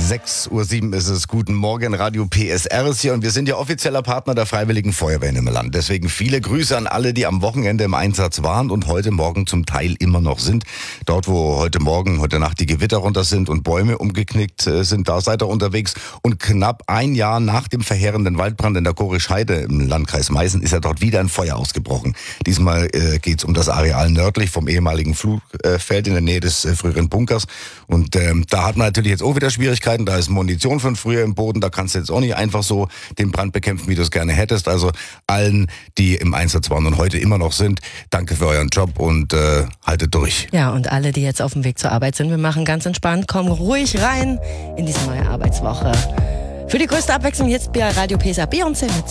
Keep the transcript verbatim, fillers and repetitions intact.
sechs Uhr sieben ist es. Guten Morgen, Radio P S R ist hier und wir sind ja offizieller Partner der Freiwilligen Feuerwehren im Land. Deswegen viele Grüße an alle, die am Wochenende im Einsatz waren und heute Morgen zum Teil immer noch sind. Dort, wo heute Morgen, heute Nacht die Gewitter runter sind und Bäume umgeknickt sind, da seid ihr unterwegs. Und knapp ein Jahr nach dem verheerenden Waldbrand in der Chorisch-Heide im Landkreis Meißen ist ja dort wieder ein Feuer ausgebrochen. Diesmal äh, geht es um das Areal nördlich vom ehemaligen Flugfeld in der Nähe des äh, früheren Bunkers. Und ähm, da hat man natürlich jetzt auch wieder Schwierigkeiten. Da ist Munition von früher im Boden. Da kannst du jetzt auch nicht einfach so den Brand bekämpfen, wie du es gerne hättest. Also allen, die im Einsatz waren und heute immer noch sind, danke für euren Job und äh, haltet durch. Ja, und alle, die jetzt auf dem Weg zur Arbeit sind, wir machen ganz entspannt, kommen ruhig rein in diese neue Arbeitswoche. Für die größte Abwechslung jetzt bei Radio P S R Beyoncé mit